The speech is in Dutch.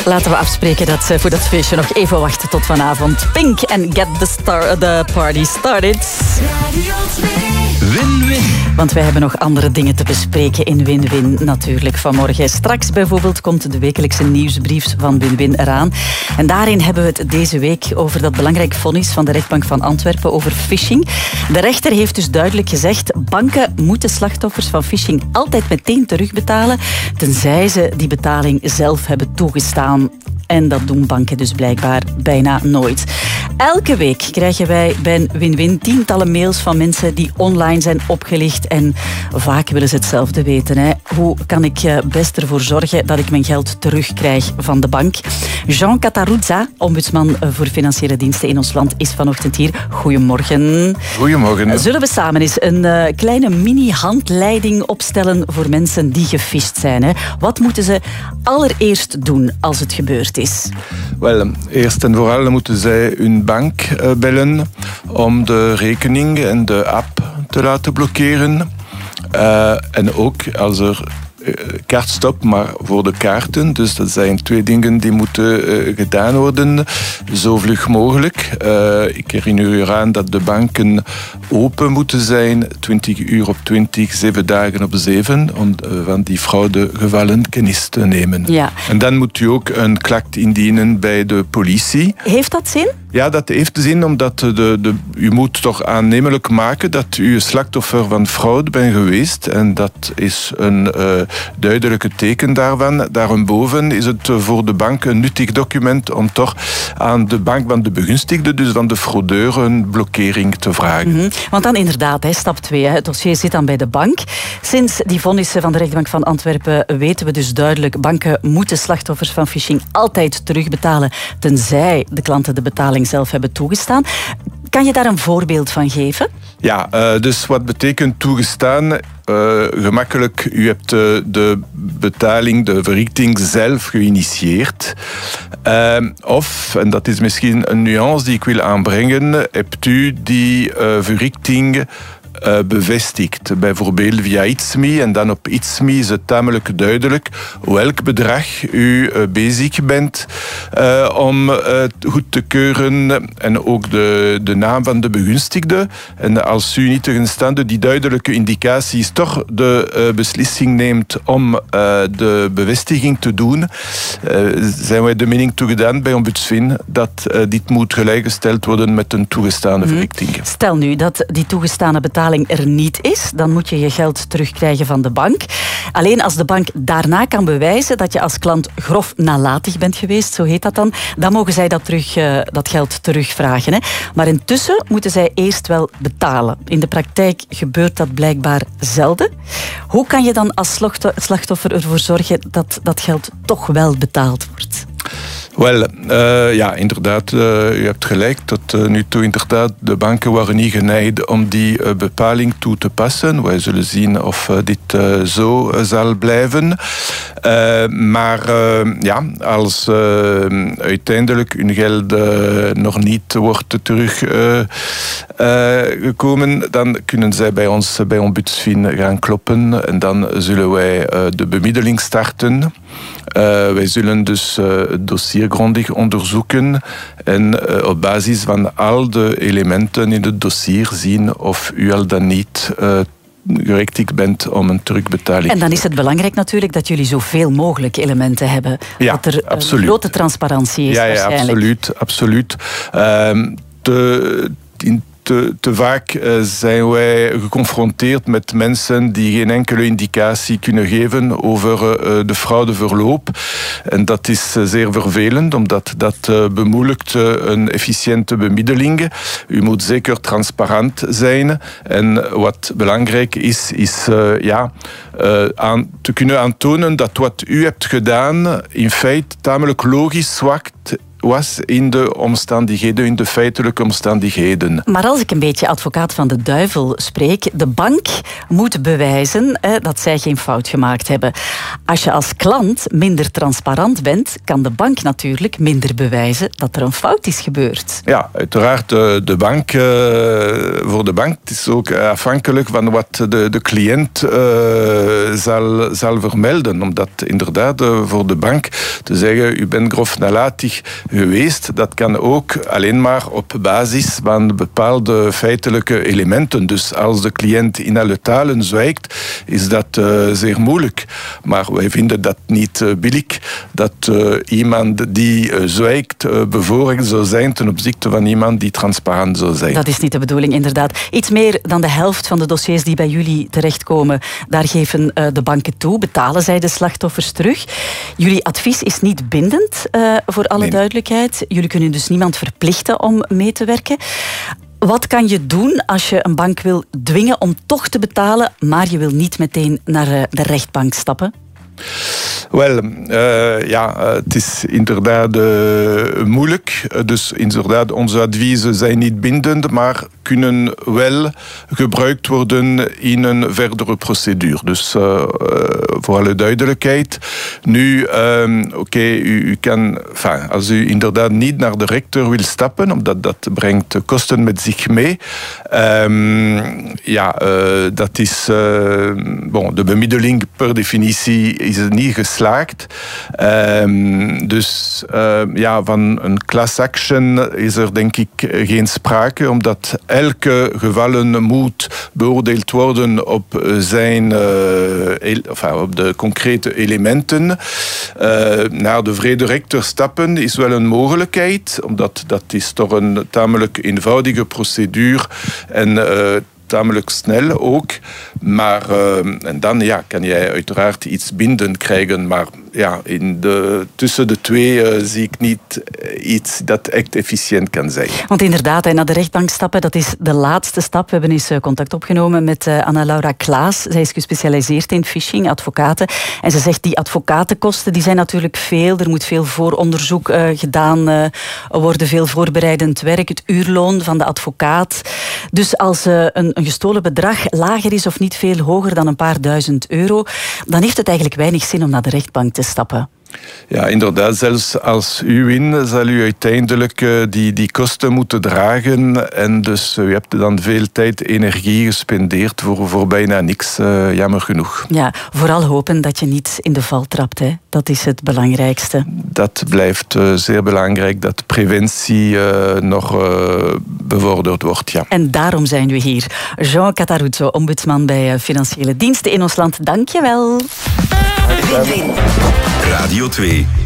Laten we afspreken dat voor dat feestje nog even wachten tot vanavond. Pink en Get the Party Started. Win-win. Want wij hebben nog andere dingen te bespreken in Win-win natuurlijk vanmorgen. Straks bijvoorbeeld komt de wekelijkse nieuwsbrief van Win-win eraan. En daarin hebben we het deze week over dat belangrijk vonnis van de rechtbank van Antwerpen over phishing. De rechter heeft dus duidelijk gezegd: banken moeten slachtoffers van phishing altijd meteen terugbetalen, tenzij ze die betaling zelf hebben toegestaan. En dat doen banken dus blijkbaar bijna nooit. Elke week krijgen wij bij Win-win tientallen mails van mensen die online zijn opgelicht. En vaak willen ze hetzelfde weten. Hè. Hoe kan ik best ervoor zorgen dat ik mijn geld terugkrijg van de bank? Jean Cataruzza, ombudsman voor financiële diensten in ons land, is vanochtend hier. Goedemorgen. Goedemorgen. Zullen we samen eens een kleine mini-handleiding opstellen voor mensen die gefisht zijn? Hè? Wat moeten ze allereerst doen als het gebeurd is? Wel, eerst en vooral moeten zij hun bank bellen om de rekening en de app te laten blokkeren. En ook als er kaartstop, maar voor de kaarten. Dus dat zijn 2 dingen die moeten gedaan worden, zo vlug mogelijk. Ik herinner u eraan dat de banken open moeten zijn, 20 uur op 20, 7 dagen op 7, om van die fraudegevallen kennis te nemen. Ja. En dan moet u ook een klacht indienen bij de politie. Heeft dat zin? Ja, dat heeft zin, omdat u moet toch aannemelijk maken dat u slachtoffer van fraude bent geweest. En dat is een duidelijke teken daarvan. Daarboven is het voor de bank een nuttig document om toch aan de bank van de begunstigde, dus van de fraudeur, een blokkering te vragen. Mm-hmm. Want dan inderdaad, stap 2. Het dossier zit dan bij de bank. Sinds die vonnissen van de rechtbank van Antwerpen weten we dus duidelijk: banken moeten slachtoffers van phishing altijd terugbetalen, tenzij de klanten de betaling zelf hebben toegestaan. Kan je daar een voorbeeld van geven? Ja, dus wat betekent toegestaan? Gemakkelijk, u hebt de betaling, de verrichting zelf geïnitieerd. Of, en dat is misschien een nuance die ik wil aanbrengen, hebt u die verrichting bevestigd. Bijvoorbeeld via ItsMe. En dan op ItsMe is het tamelijk duidelijk welk bedrag u bezig bent om goed te keuren. En ook de naam van de begunstigde. En als u niet tegenstaande die duidelijke indicaties toch de beslissing neemt om de bevestiging te doen, zijn wij de mening toegedaan bij Ombudsvin dat dit moet gelijkgesteld worden met een toegestane verrichting. Stel nu dat die toegestane betaling er niet is, dan moet je je geld terugkrijgen van de bank. Alleen als de bank daarna kan bewijzen dat je als klant grof nalatig bent geweest, zo heet dat dan mogen zij dat geld terugvragen. Hè. Maar intussen moeten zij eerst wel betalen. In de praktijk gebeurt dat blijkbaar zelden. Hoe kan je dan als slachtoffer ervoor zorgen dat dat geld toch wel betaald wordt? Wel, ja, inderdaad, u hebt gelijk. Tot nu toe inderdaad, de banken waren niet geneigd om die bepaling toe te passen. Wij zullen zien of dit zo zal blijven. Maar ja, als uiteindelijk hun geld nog niet wordt teruggekomen, dan kunnen zij bij ons, bij Ombudsvin, gaan kloppen. En dan zullen wij de bemiddeling starten. Wij zullen dus het dossier grondig onderzoeken en op basis van al de elementen in het dossier zien of u al dan niet gerechtigd bent om een terugbetaling. En dan is het belangrijk natuurlijk dat jullie zoveel mogelijk elementen hebben. Ja, dat er absoluut. Grote transparantie is waarschijnlijk. Ja, absoluut. Te vaak zijn wij geconfronteerd met mensen die geen enkele indicatie kunnen geven over de fraudeverloop. En dat is zeer vervelend, omdat dat bemoeilijkt een efficiënte bemiddeling. U moet zeker transparant zijn. En wat belangrijk is te kunnen aantonen dat wat u hebt gedaan in feite tamelijk logisch was in de omstandigheden, in de feitelijke omstandigheden. Maar als ik een beetje advocaat van de duivel spreek, de bank moet bewijzen dat zij geen fout gemaakt hebben. Als je als klant minder transparant bent, kan de bank natuurlijk minder bewijzen dat er een fout is gebeurd. Ja, uiteraard. De bank, voor de bank het is ook afhankelijk van wat de cliënt zal vermelden. Omdat inderdaad voor de bank te zeggen, u bent grof nalatig geweest, dat kan ook alleen maar op basis van bepaalde feitelijke elementen. Dus als de cliënt in alle talen zwijgt, is dat zeer moeilijk. Maar wij vinden dat niet billig, dat iemand die zwijgt bevoorrecht zou zijn ten opzichte van iemand die transparant zou zijn. Dat is niet de bedoeling, inderdaad. Iets meer dan de helft van de dossiers die bij jullie terechtkomen, daar geven de banken toe, betalen zij de slachtoffers terug. Jullie advies is niet bindend, voor alle duidelijkheid. Jullie kunnen dus niemand verplichten om mee te werken. Wat kan je doen als je een bank wil dwingen om toch te betalen, maar je wil niet meteen naar de rechtbank stappen? Wel, het is inderdaad moeilijk. Dus inderdaad, onze adviezen zijn niet bindend, maar kunnen wel gebruikt worden in een verdere procedure. Dus voor alle duidelijkheid. Nu, u kan, als u inderdaad niet naar de rechter wil stappen, omdat dat brengt kosten met zich mee. Dat is, de bemiddeling per definitie is niet geslaagd. Van een class action is er denk ik geen sprake, omdat elke gevallen moet beoordeeld worden op zijn op de concrete elementen. Naar de vrederechter stappen is wel een mogelijkheid, omdat dat is toch een tamelijk eenvoudige procedure en tamelijk snel ook. Maar en dan kan jij uiteraard iets bindend krijgen. Maar tussen de twee zie ik niet iets dat echt efficiënt kan zijn. Want inderdaad, naar de rechtbank stappen, dat is de laatste stap. We hebben eens contact opgenomen met Anna-Laura Klaas. Zij is gespecialiseerd in phishing, advocaten. En ze zegt, die advocatenkosten die zijn natuurlijk veel. Er moet veel vooronderzoek gedaan worden, veel voorbereidend werk. Het uurloon van de advocaat. Dus als een gestolen bedrag lager is of niet veel hoger dan een paar €1000, dan heeft het eigenlijk weinig zin om naar de rechtbank te stappen. Ja, inderdaad. Zelfs als u wint, zal u uiteindelijk die kosten moeten dragen. En dus u hebt dan veel tijd, energie gespendeerd voor bijna niks. Jammer genoeg. Ja, vooral hopen dat je niet in de val trapt. Hè. Dat is het belangrijkste. Dat blijft zeer belangrijk, dat preventie nog bevorderd wordt. Ja. En daarom zijn we hier. Jean Cataruzzo, ombudsman bij Financiële Diensten in ons land. Dank je wel. Radio 2.